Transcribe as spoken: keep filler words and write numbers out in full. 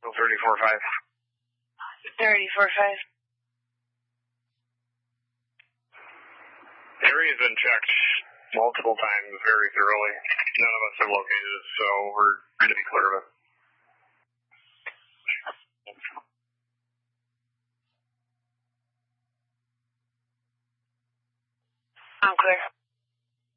thirty-four five. thirty-four five. Area's been checked multiple times very thoroughly. None of us have located it, so we're going to be clear of it. I'm clear.